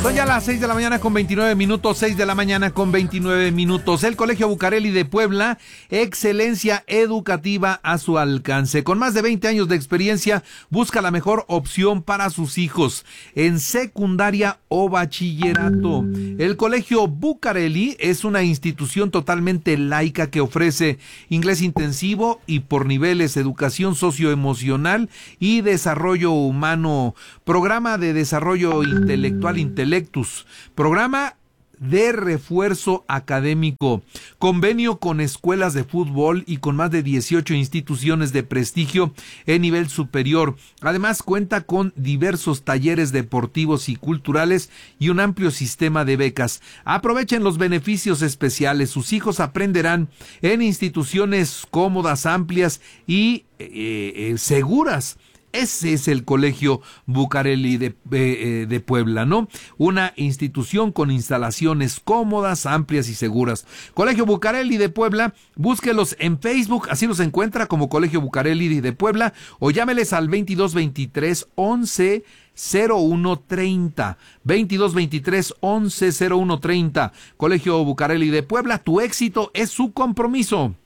Son ya las 6 de la mañana con 29 minutos, 6 de la mañana con 29 minutos. El Colegio Bucareli de Puebla, excelencia educativa a su alcance. Con más de 20 años de experiencia, busca la mejor opción para sus hijos en secundaria o bachillerato. El Colegio Bucareli es una institución totalmente laica que ofrece inglés intensivo y por niveles, educación socioemocional y desarrollo humano, programa de desarrollo intelectual Intellectus, programa de refuerzo académico, convenio con escuelas de fútbol y con más de 18 instituciones de prestigio en nivel superior. Además cuenta con diversos talleres deportivos y culturales y un amplio sistema de becas. Aprovechen los beneficios especiales. Sus hijos aprenderán en instituciones cómodas, amplias y seguras. Ese es el Colegio Bucareli de Puebla, ¿no? Una institución con instalaciones cómodas, amplias y seguras. Colegio Bucareli de Puebla, búsquelos en Facebook, así los encuentra como Colegio Bucareli de Puebla, o llámeles al 2223 11 0130, 2223 11 0130. Colegio Bucareli de Puebla, tu éxito es su compromiso.